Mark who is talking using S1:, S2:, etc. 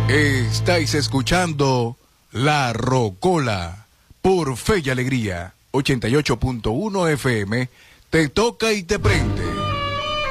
S1: Estáis escuchando La Rocola por Fe y Alegría, 88.1 FM. Te toca y te prende.